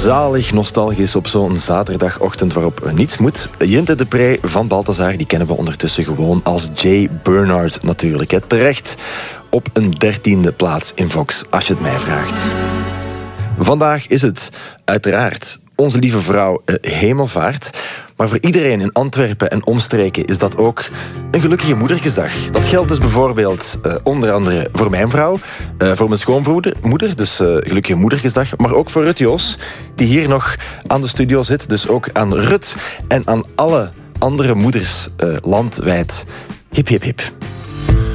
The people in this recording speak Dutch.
Zalig nostalgisch op zo'n zaterdagochtend waarop niets moet. Jinte de Pre van Balthazar, die kennen we ondertussen gewoon als Jay Bernard natuurlijk. Terecht op een 13e plaats in Vox, als je het mij vraagt. Vandaag is het uiteraard Onze Lieve Vrouw Hemelvaart. Maar voor iedereen in Antwerpen en omstreken is dat ook een gelukkige moedertjesdag. Dat geldt dus bijvoorbeeld onder andere voor mijn vrouw, voor mijn schoonmoeder, dus gelukkige moedertjesdag. Maar ook voor Rut Joos, die hier nog aan de studio zit. Dus ook aan Rut en aan alle andere moeders landwijd. Hip, hip, hip.